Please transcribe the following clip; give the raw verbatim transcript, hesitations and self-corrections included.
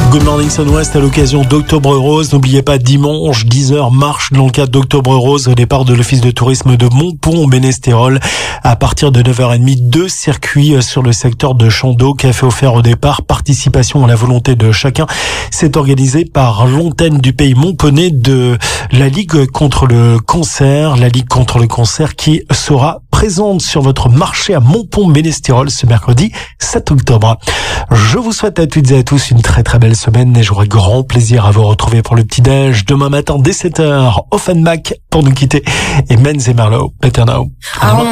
Good Morning Sun-Ouest à l'occasion d'Octobre Rose. N'oubliez pas, dimanche, dix heures, marche dans le cadre d'Octobre Rose au départ de l'Office de tourisme de Montpont-Ménestérol. À partir de neuf heures trente, deux circuits sur le secteur de Chandeau. Café offert au départ, participation à la volonté de chacun. C'est organisé par l'antenne du pays Montponey de la Ligue contre le cancer. La Ligue contre le cancer qui sera présente sur votre marché à Montpont-Ménestérol ce mercredi sept octobre. Je vous souhaite à toutes et à tous une très très belle semaine et j'aurai grand plaisir à vous retrouver pour le petit-déj demain matin dès sept heures. Offenbach pour nous quitter et Menz et Marlowe. Better Now.